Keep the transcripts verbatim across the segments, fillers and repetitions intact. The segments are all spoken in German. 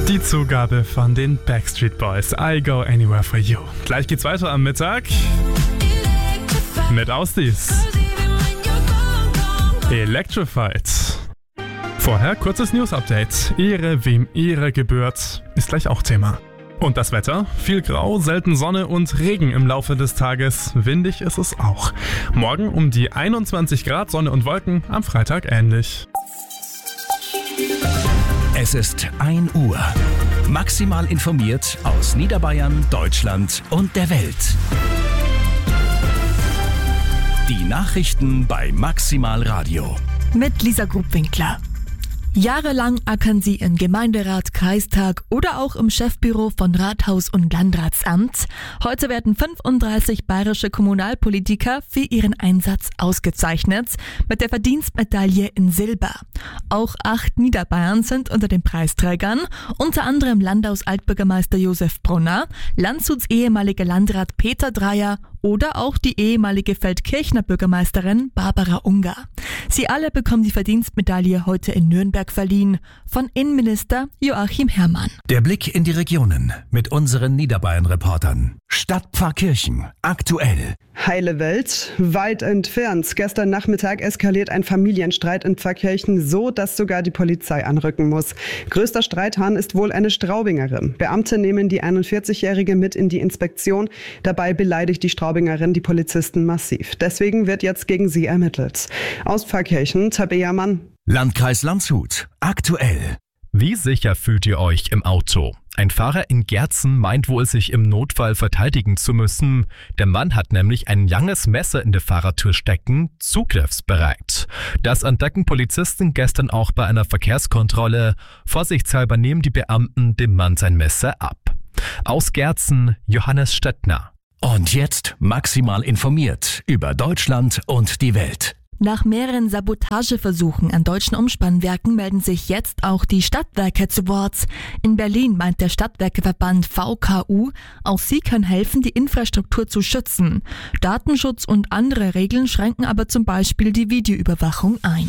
Die Zugabe von den Backstreet Boys, I Go Anywhere For You. Gleich geht's weiter am Mittag mit Ausdies. Electrified. Vorher kurzes News-Update. Ehre wem Ehre gebührt, ist gleich auch Thema. Und das Wetter? Viel Grau, selten Sonne und Regen im Laufe des Tages. Windig ist es auch. Morgen um die einundzwanzig Grad, Sonne und Wolken, am Freitag ähnlich. Es ist ein Uhr. Maximal informiert aus Niederbayern, Deutschland und der Welt. Die Nachrichten bei Maximal Radio. Mit Lisa Grubwinkler. Jahrelang ackern sie in Gemeinderat, Kreistag oder auch im Chefbüro von Rathaus und Landratsamt. Heute werden fünfunddreißig bayerische Kommunalpolitiker für ihren Einsatz ausgezeichnet mit der Verdienstmedaille in Silber. Auch acht Niederbayern sind unter den Preisträgern, unter anderem Landaus Altbürgermeister Josef Brunner, Landshuts ehemaliger Landrat Peter Dreyer oder auch die ehemalige Feldkirchner Bürgermeisterin Barbara Unger. Sie alle bekommen die Verdienstmedaille heute in Nürnberg verliehen von Innenminister Joachim Herrmann. Der Blick in die Regionen mit unseren Niederbayern-Reportern. Stadtpfarrkirchen, aktuell. Heile Welt, weit entfernt. Gestern Nachmittag eskaliert ein Familienstreit in Pfarrkirchen so, dass sogar die Polizei anrücken muss. Größter Streithahn ist wohl eine Straubingerin. Beamte nehmen die einundvierzigjährige mit in die Inspektion. Dabei beleidigt die Straubingerin die Polizisten massiv. Deswegen wird jetzt gegen sie ermittelt. Aus Pfarrkirchen, Tabea Mann. Landkreis Landshut, aktuell. Wie sicher fühlt ihr euch im Auto? Ein Fahrer in Gärzen meint wohl, sich im Notfall verteidigen zu müssen. Der Mann hat nämlich ein langes Messer in der Fahrertür stecken, zugriffsbereit. Das entdecken Polizisten gestern auch bei einer Verkehrskontrolle. Vorsichtshalber nehmen die Beamten dem Mann sein Messer ab. Aus Gärzen, Johannes Stettner. Und jetzt maximal informiert über Deutschland und die Welt. Nach mehreren Sabotageversuchen an deutschen Umspannwerken melden sich jetzt auch die Stadtwerke zu Wort. In Berlin meint der Stadtwerkeverband V K U, auch sie können helfen, die Infrastruktur zu schützen. Datenschutz und andere Regeln schränken aber zum Beispiel die Videoüberwachung ein.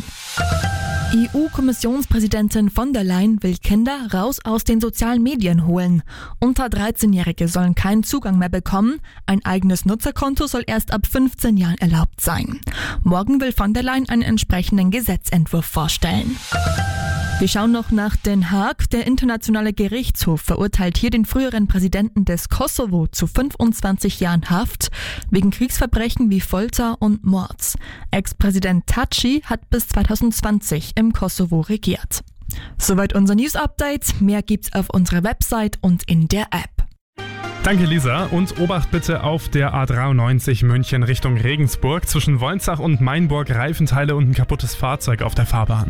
E U-Kommissionspräsidentin von der Leyen will Kinder raus aus den sozialen Medien holen. Unter dreizehnjährige sollen keinen Zugang mehr bekommen. Ein eigenes Nutzerkonto soll erst ab fünfzehn Jahren erlaubt sein. Morgen will von der Leyen einen entsprechenden Gesetzentwurf vorstellen. Wir schauen noch nach Den Haag. Der Internationale Gerichtshof verurteilt hier den früheren Präsidenten des Kosovo zu fünfundzwanzig Jahren Haft wegen Kriegsverbrechen wie Folter und Mord. Ex-Präsident Thaçi hat bis zweitausendzwanzig im Kosovo regiert. Soweit unser News-Update. Mehr gibt's auf unserer Website und in der App. Danke Lisa und Obacht bitte auf der A dreiundneunzig München Richtung Regensburg. Zwischen Wolnzach und Mainburg Reifenteile und ein kaputtes Fahrzeug auf der Fahrbahn.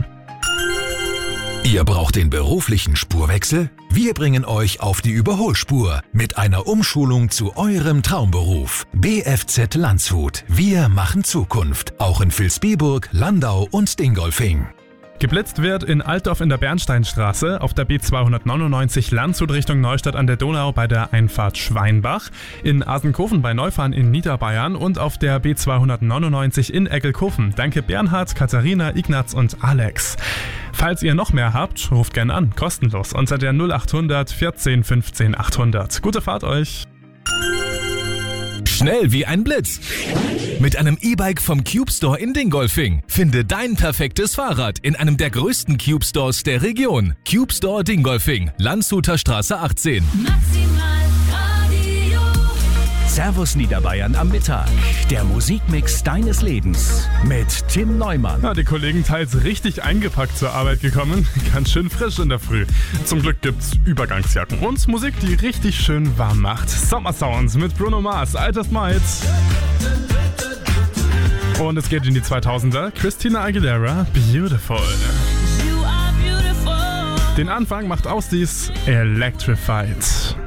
Ihr braucht den beruflichen Spurwechsel? Wir bringen euch auf die Überholspur mit einer Umschulung zu eurem Traumberuf. B F Z Landshut. Wir machen Zukunft. Auch in Vilsbiburg, Landau und Dingolfing. Geblitzt wird in Altdorf in der Bernsteinstraße, auf der B zweihundertneunundneunzig Landshut Richtung Neustadt an der Donau bei der Einfahrt Schweinbach, in Asenkofen bei Neufahren in Niederbayern und auf der B zweihundertneunundneunzig in Eggelkofen. Danke Bernhard, Katharina, Ignaz und Alex. Falls ihr noch mehr habt, ruft gerne an, kostenlos unter der null achthundert vierzehn fünfzehn achthundert. Gute Fahrt euch! Schnell wie ein Blitz. Mit einem E-Bike vom Cube Store in Dingolfing. Finde dein perfektes Fahrrad in einem der größten Cube Stores der Region. Cube Store Dingolfing, Landshuter Straße achtzehn. Servus Niederbayern am Mittag. Der Musikmix deines Lebens mit Tim Neumann. Ja, die Kollegen teils richtig eingepackt zur Arbeit gekommen. Ganz schön frisch in der Früh. Zum Glück gibt's Übergangsjacken und Musik, die richtig schön warm macht. Summer Sounds mit Bruno Mars, Altes Miles. Und es geht in die zweitausender. Christina Aguilera, Beautiful. Den Anfang macht Ausdies Electrified.